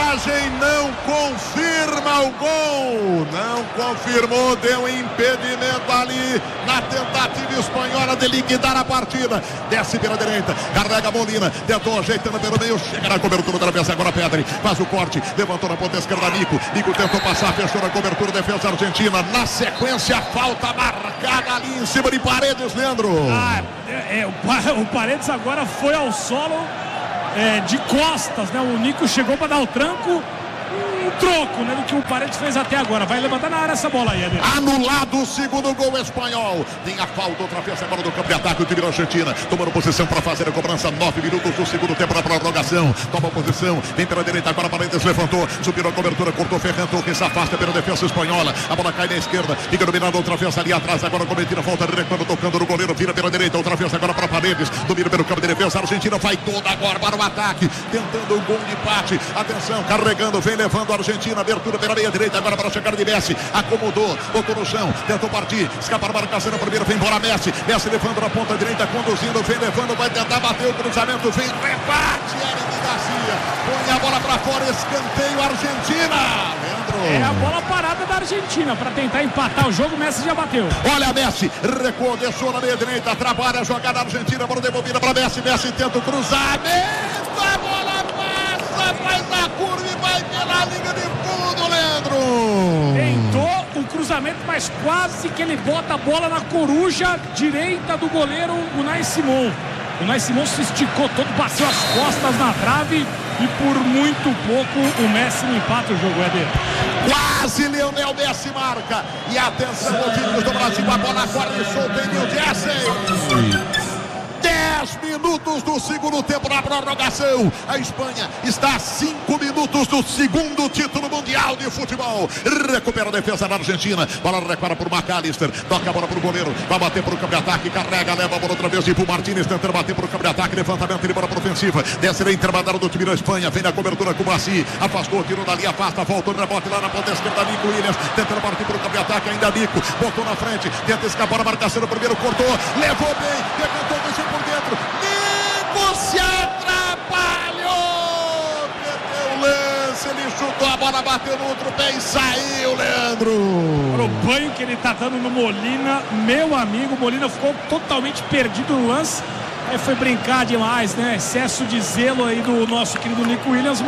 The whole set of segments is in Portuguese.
arbitragem não confirma o gol. Não confirmou, deu impedimento ali na tentativa espanhola de liquidar a partida. Desce pela direita, carrega Molina, tentou ajeitando pelo meio, chega na cobertura da defesa, agora Pedri, faz o corte, levantou na ponta esquerda Nico tentou passar, fechou na cobertura, defesa argentina, na sequência, falta marcada ali em cima de Paredes, Leandro. O Paredes agora foi ao solo de costas, né? O Nico chegou para dar o tranco, um troco, né, do que o Paredes fez até agora. Vai levantar na área essa bola aí, Eder. Anulado o segundo gol espanhol. Tem a falta, outra vez agora do campo de ataque. O time da Argentina tomando posição para fazer a cobrança. 9 minutos do segundo tempo na prorrogação. Toma posição, vem pela direita agora. Paredes levantou, subiu a cobertura, cortou Ferran Torres, se afasta pela defesa espanhola. A bola cai na esquerda, fica dominado outra vez ali atrás. Agora cometida falta, recuando, tocando no goleiro, vira pela direita, outra vez agora para Paredes. Domina pelo campo de defesa. A Argentina vai toda agora para o ataque, tentando o gol de empate. Atenção, carregando, vem levando a Argentina, abertura pela meia direita, agora para chegar de Messi, acomodou, botou no chão, tentou partir, escapar a marcação na primeira, vem embora Messi levando na ponta direita, conduzindo, vem levando, vai tentar bater o cruzamento, vem, rebate, Eric Garcia, põe a bola para fora, escanteio Argentina, Leandro. É a bola parada da Argentina, para tentar empatar o jogo, Messi já bateu. Olha Messi, recuou, deixou na meia direita, atrapalha a jogada argentina, bola devolvida para Messi, tenta o cruzamento, a bola passa, faz a curva e vai pela linha de fundo, Leandro. Tentou o cruzamento, mas quase que ele bota a bola na coruja direita do goleiro Unai Simon. O Unai Simon se esticou todo, bateu as costas na trave e por muito pouco o Messi não empata o jogo, Éder. Quase Lionel Messi marca. E atenção, ouvintes do Brasil, a bola corre solta em New Jersey. 10 minutos do segundo tempo na prorrogação. A Espanha está a 5 minutos do segundo título mundial de futebol. Recupera a defesa da Argentina. Bola recupera por McAllister. Toca a bola para o goleiro. Vai bater para o campo de ataque. Carrega, leva a bola outra vez. E para o Martínez tentando bater para o campo de ataque. Levantamento de bola para ofensiva. Desce na intermediária do time da Espanha. Vem na cobertura com o Massi. Afastou, tirou dali, afasta. Voltou no rebote lá na ponta esquerda. Nico Williams tentando partir para o campo de ataque. Ainda Nico. Botou na frente. Tenta escapar a marcação. O primeiro cortou. Levou bem. Decantou o bicho por dentro. Nico se atrapalhou, perdeu o lance, ele chutou a bola, bateu no outro pé e saiu, Leandro. Para o banho que ele tá dando no Molina, meu amigo, Molina ficou totalmente perdido no lance. Aí foi brincar demais, né? Excesso de zelo aí do nosso querido Nico Williams.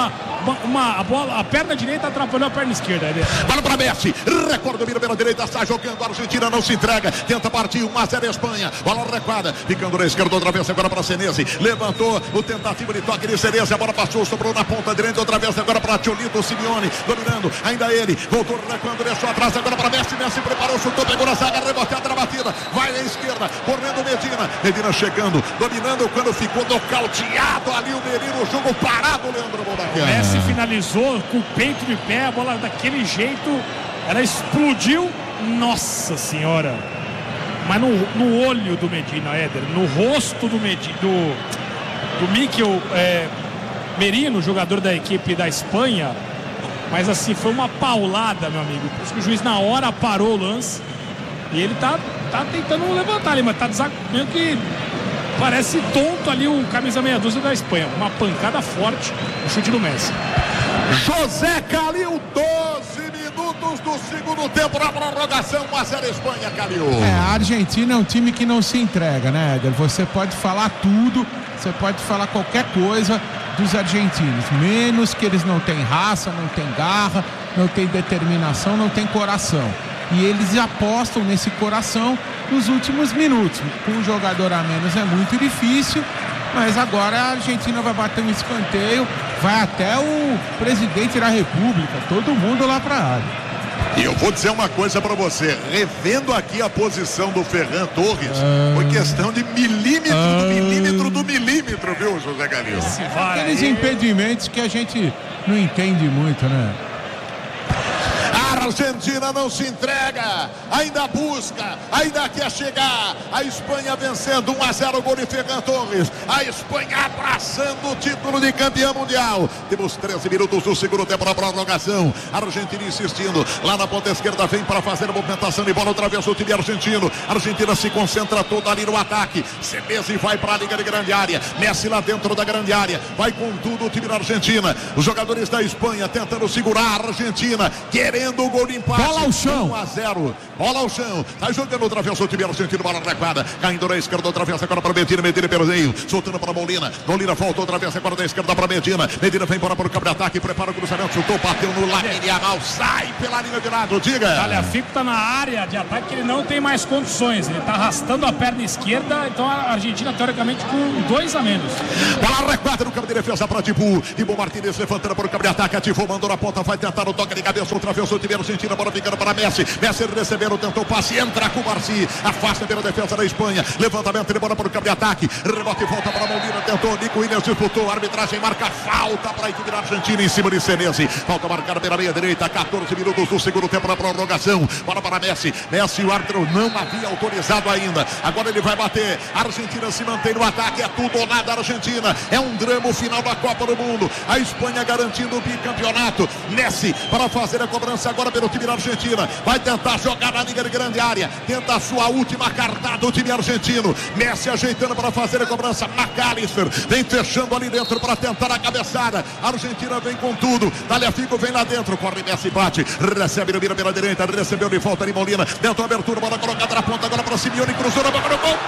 A perna direita atrapalhou a perna esquerda. Bola para Messi, recorde, domina pela direita, está jogando, a Argentina não se entrega, tenta partir, 1-0 Espanha, bola recuada, ficando na esquerda outra vez agora para Senesi, levantou o tentativa de toque de Senesi, a bola passou, sobrou na ponta direita outra vez agora para Cholito Simeone, dominando, ainda ele, voltou recuando, deixou atrás agora para Messi, Messi preparou, chutou, pegou na zaga, reboteada na batida, vai na esquerda, correndo Medina chegando, dominando quando ficou nocauteado ali o Merino, o jogo parado, Leandro Bonacchia. Messi finalizou com o peito de pé, a bola daquele jeito, ela explodiu, nossa senhora, mas no olho do Medina, Éder, no rosto do Medina, do Mikel Merino, jogador da equipe da Espanha, mas assim, foi uma paulada, meu amigo, por isso que o juiz na hora parou o lance, e ele tá tentando levantar ali, mas tá meio que parece tonto ali o camisa meia dúzia da Espanha. Uma pancada forte, o chute do Messi. José Calil, 12 minutos do segundo tempo na prorrogação, 1-0 Espanha, Calil. A Argentina é um time que não se entrega, né, Éder? Você pode falar tudo, você pode falar qualquer coisa dos argentinos, menos que eles não têm raça, não têm garra, não têm determinação, não têm coração. E eles apostam nesse coração nos últimos minutos. Com um jogador a menos é muito difícil, mas agora a Argentina vai bater um escanteio, vai até o presidente da República, todo mundo lá para a área. E eu vou dizer uma coisa para você, revendo aqui a posição do Ferran Torres, foi questão de milímetro do milímetro, viu, José Calil? Aqueles impedimentos que a gente não entende muito, né? A Argentina não se entrega, ainda busca, ainda quer chegar. A Espanha vencendo 1-0, gol de Ferran Torres. A Espanha abraçando o título de campeão mundial. Temos 13 minutos do segundo tempo na prorrogação. A Argentina insistindo, lá na ponta esquerda vem para fazer a movimentação de bola outra vez o time argentino. A Argentina se concentra toda ali no ataque. Messi vai para a liga de grande área. Messi lá dentro da grande área. Vai com tudo o time da Argentina. Os jogadores da Espanha tentando segurar a Argentina, querendo o gol de empate. Bola ao chão. 1-0. Bola ao chão. Tá jogando outra vez o time argentino. Bola recuada. Caindo na esquerda outra vez agora para Medina. Medina pelo meio. Soltando para Molina. Molina volta outra vez agora da esquerda para Medina. Medina vem para o campo de ataque. Prepara o cruzamento. Chutou, bateu no Lamine Yamal. Sai pela linha de lado. Diga. Tagliafico tá na área de ataque, ele não tem mais condições. Ele tá arrastando a perna esquerda. Então a Argentina, teoricamente, com 2 a menos. Bola recuada no campo de defesa para Tibu. Tibu Martínez levantando para o campo de ataque. Ativou, mandou na ponta. Vai tentar o toque de cabeça. Outra vez o time argentino. Bola ficando para Messi. Messi recebendo, tentou passe. Entra com o Marci. Afasta pela defesa da Espanha. Levantamento de bola para o campo de ataque. Rebote e volta para Molina. Tentou. Nico Williams disputou. A arbitragem marca falta para a equipe da Argentina em cima de Senesi. Falta marcada pela meia direita. 14 minutos do segundo tempo na prorrogação. Bola para Messi. Messi, o árbitro não havia autorizado ainda. Agora ele vai bater. A Argentina se mantém no ataque. É tudo ou nada, Argentina. É um drama o final da Copa do Mundo. A Espanha garantindo o bicampeonato. Messi para fazer a cobrança agora pelo time da Argentina. Vai tentar jogar na liga de grande área. Tenta a sua última cartada o time argentino. Messi ajeitando para fazer a cobrança. McAllister vem fechando ali dentro para tentar a cabeçada. A Argentina vem com tudo. Tagliafico vem lá dentro. Corre Messi, bate. Recebe no mira pela direita. Recebeu de volta de Molina. Dentro a abertura. Bola colocada na ponta agora para Simeone. Cruzou na boca do gol.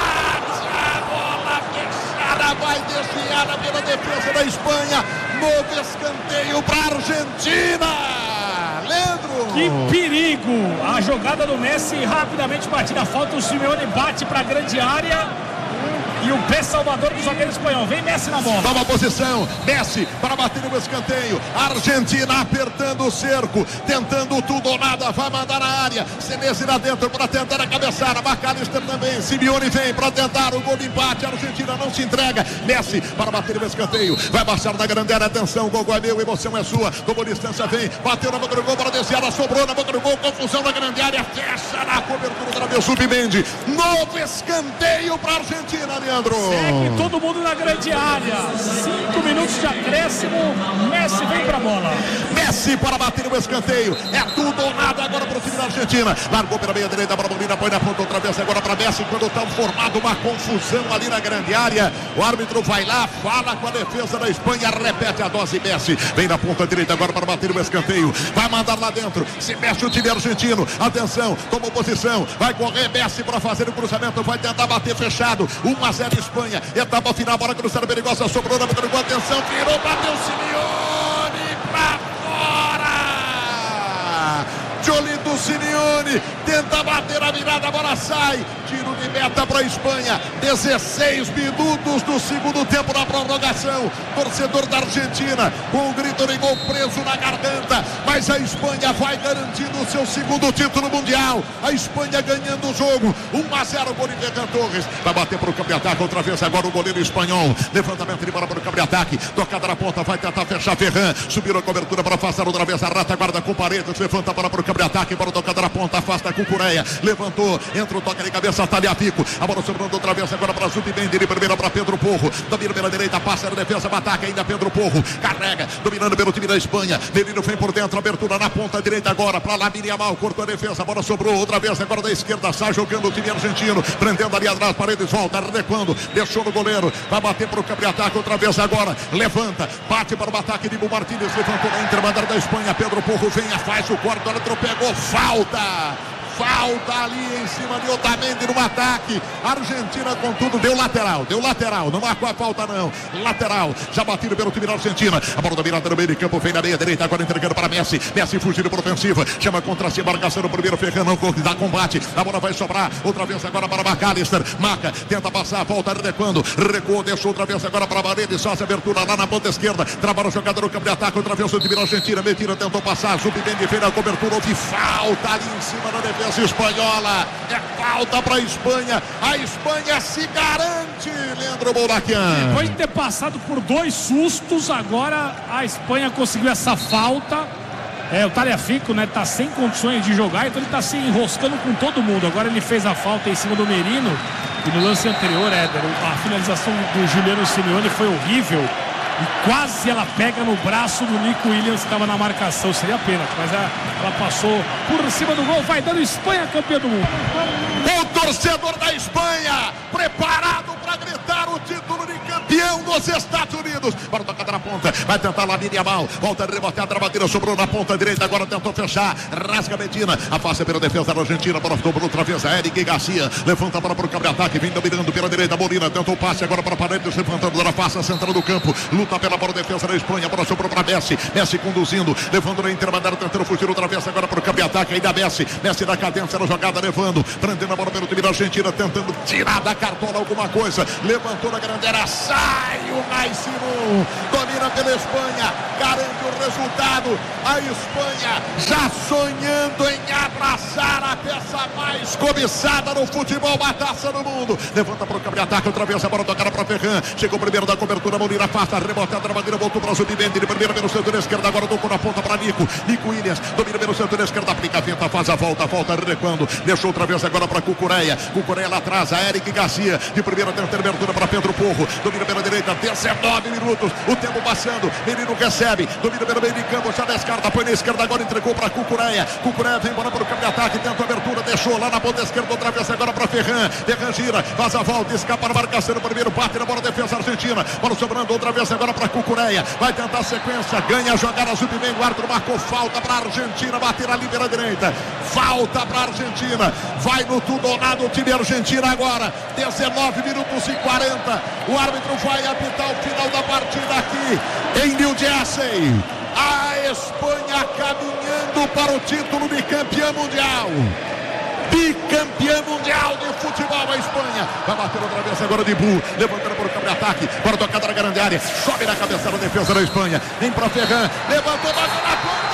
Bola fechada. Vai desviada pela defesa da Espanha. Novo escanteio para a Argentina. Leandro. Que perigo! A jogada do Messi rapidamente batida. Falta, o Simeone bate para a grande área. E o pé salvador do zagueiro espanhol. Vem Messi na bola. Nova posição. Messi para bater no escanteio. Argentina apertando o cerco. Tentando tudo ou nada. Vai mandar na área. Senesi lá dentro para tentar a cabeçada. McAllister também. Simeone vem para tentar o gol de empate. A Argentina não se entrega. Messi para bater no escanteio. Vai baixar na grande área. Atenção. O gol é meu. Emoção é sua. Tomou distância. Vem. Bateu na boca do gol para desviar. Sobrou na boca do gol. Confusão na grande área. Fecha na cobertura outra vez. Submendi. Novo escanteio para a Argentina, Leandro. Segue todo mundo na grande área. 5 minutos de acréscimo. Messi vem pra bola. Messi para bater no escanteio. É tudo ou nada agora para o time da Argentina. Largou pela meia direita para Molina. Põe na ponta outra vez agora para Messi. Quando está formado uma confusão ali na grande área. O árbitro vai lá, fala com a defesa da Espanha. Repete a dose. Messi vem na ponta direita agora para bater no escanteio. Vai mandar lá dentro. Se mexe o time argentino. Atenção, tomou posição. Vai correr Messi para fazer o cruzamento. Vai tentar bater fechado. 1-0 Espanha, etapa final, bola cruzada perigosa, sobrou na boca do gol, atenção, virou, bateu Simeone pra fora. Jolito Simeone tenta bater a virada, a bola sai. Tiro de meta para a Espanha. 16 minutos do segundo tempo na prorrogação. Torcedor da Argentina com o grito de gol preso na garganta. Mas a Espanha vai garantindo o seu segundo título mundial. A Espanha ganhando o jogo. 1-0, gol de Ferran Torres. Vai bater para o campo de ataque outra vez agora o goleiro espanhol. Levantamento de bola para o campo de ataque. Tocada na ponta, vai tentar fechar Ferran. Subiu a cobertura para afastar outra vez a rata. Guarda com Paredes. Levanta para o campo de ataque. Bola tocada na ponta, afasta com Cureia. Levantou, entra o toque de cabeça. Tagliafico, a bola sobrando outra vez agora para Zubimendi, de primeira para Pedro Porro, domina pela direita, passa na defesa, ataca ainda Pedro Porro, carrega, dominando pelo time da Espanha, Menino vem por dentro, abertura na ponta direita agora para Lamine Yamal, cortou a defesa, a bola sobrou outra vez agora da esquerda, sai jogando o time argentino, prendendo ali atrás, Paredes volta, recuando, deixou no goleiro, vai bater para o campo de ataque outra vez agora, levanta, bate para o ataque de Martínez, levantou na intermandada da Espanha, Pedro Porro vem, faz o quarto, árbitro pegou, falta ali em cima de Otamendi no ataque. Argentina com tudo, deu lateral, não marcou a falta não, lateral, já batido pelo time da Argentina, a bola dominada no meio de campo, vem na meia direita, agora entregando para Messi, Messi fugindo por ofensiva, chama contra si, marcação no primeiro, Ferran não dá combate, a bola vai sobrar, outra vez agora para McAllister, marca, tenta passar, volta recuando, recuou, deixou outra vez agora para Paredes, só essa abertura lá na ponta esquerda, travaram o jogador no campo de ataque, outra vez o time da Argentina, Medina tentou passar, Zubimendi fez a cobertura, houve falta ali em cima da defesa espanhola, é falta para a Espanha, a Espanha se garante, Leandro Bouraquian. Depois de ter passado por 2 sustos, agora a Espanha conseguiu essa falta O Tagliafico, né, tá sem condições de jogar, então ele tá se enroscando com todo mundo. Agora ele fez a falta em cima do Merino. E no lance anterior, Éder, a finalização do Juliano Simeone foi horrível. E quase ela pega no braço do Nico Williams, que estava na marcação. Seria pênalti, mas ela passou por cima do gol. Vai dando Espanha campeã do mundo. O torcedor da Espanha preparado para gritar o título de campeão dos Estados Unidos. Para tocar na ponta, vai tentar Lamine Yamal. Volta a rebotear, a batida sobrou na ponta direita. Agora tentou fechar, rasga Medina, afasta pela defesa da Argentina. Bola ficou por outra vez, Eric Garcia levanta a bola para o contra-ataque, vem dominando pela direita. Molina tentou o passe agora para a parede, levantando da face, central do campo, luta pela bola, defesa da Espanha. Bola sobrou para Messi, Messi conduzindo, levando na intermediária, tentando fugir outra vez agora para o contra-ataque. Ainda Messi na cadência da jogada, levando, prendendo a bola pelo time da Argentina, tentando tirar da cartola alguma coisa. Levantou na grande área, sai o Raicino, domina pela Espanha, garante o resultado. A Espanha já sonhando em abraçar a peça mais cobiçada no futebol, a taça do mundo. Levanta para o contra-ataque, outra vez a bola tocada para Ferran. Chegou primeiro da cobertura, Molina afasta, rebotada na bandeira, voltou para o Zubimendi, de primeira pelo centro esquerdo, agora tocou na ponta para Nico Williams, domina pelo centro esquerdo, aplica a venta, faz a volta recuando, deixou outra vez agora para Cucureia lá atrás, a Eric Garcia, de primeira tenta abertura para Pedro Porro, domina pela direita, 19 minutos, o tempo passando, Menino recebe, domina pelo meio de campo, já descarta, põe na esquerda, agora entregou para Cucureia vem embora para o campo de ataque, tenta a abertura, deixou lá na ponta esquerda, outra vez agora para Ferran gira, faz a volta, escapa na marcação, primeiro bate na bola, defesa argentina, bola sobrando outra vez agora para Cucureia, vai tentar a sequência, ganha a jogada, Zubimendi, o árbitro marcou falta para a Argentina, bater ali pela direita, falta para a Argentina, vai no tudo ou nada o time argentino agora, 19 minutos e 40, o árbitro vai apitar o final da partida aqui em New Jersey. A Espanha caminhando para o título de campeã mundial. Bicampeã mundial de futebol, a Espanha vai bater outra vez agora de Bu, levantando para o campo de ataque, para tocada na grande área, sobe na cabeça da defesa da Espanha, vem para Ferran, levantou, bateu na ponta.